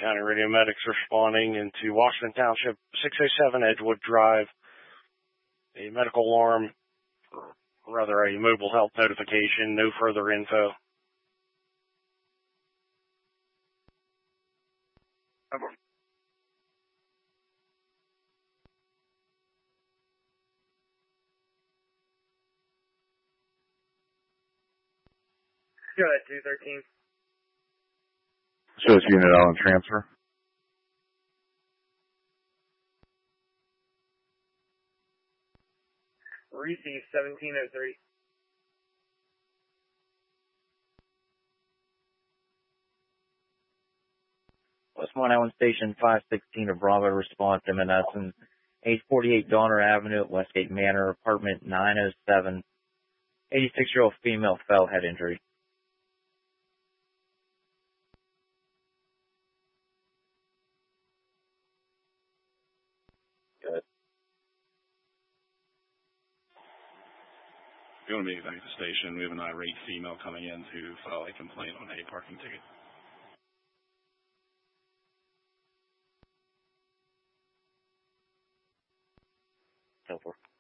County Radio Medics responding into Washington Township, 607 Edgewood Drive. A medical alarm, or rather a mobile health notification, no further info. Over. Go ahead, 213. Shows unit on transfer. Receive 1703. Westmont Island Station 516 of Bravo response MNS 848 Donner Avenue at Westgate Manor, apartment 907. 86-year-old female fell head injury. Good. If you want to make it back to the station, we have an irate female coming in to file a complaint on a parking ticket. So forth.